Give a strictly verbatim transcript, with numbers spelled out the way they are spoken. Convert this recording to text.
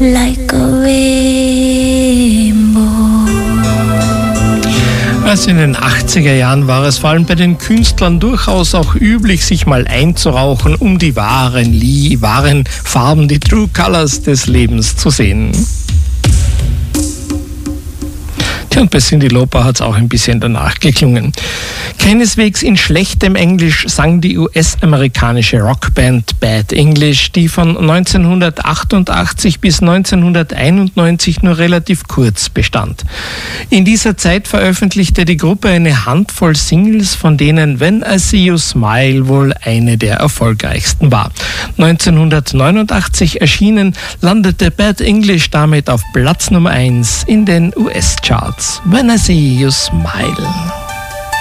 like a rainbow. Also in den achtziger Jahren war es vor allem bei den Künstlern durchaus auch üblich, sich mal einzurauchen, um die wahren, Lie- wahren Farben, die True Colors des Lebens zu sehen. Und bei Cyndi Lauper hat es auch ein bisschen danach geklungen. Keineswegs in schlechtem Englisch sang die U S-amerikanische Rockband Bad English, die von neunzehnhundertachtundachtzig bis neunzehnhunderteinundneunzig nur relativ kurz bestand. In dieser Zeit veröffentlichte die Gruppe eine Handvoll Singles, von denen When I See You Smile wohl eine der erfolgreichsten war. neunzehnhundertneunundachtzig erschienen, landete Bad English damit auf Platz Nummer eins in den U S-Charts. When I See You Smile.